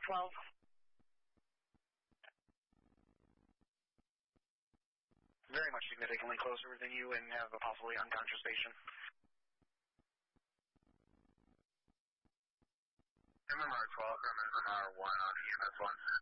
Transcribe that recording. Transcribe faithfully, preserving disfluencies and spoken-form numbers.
twelve. Very much significantly closer than you and have a possibly unconscious patient. M M R twelve from M M R one on E M S one.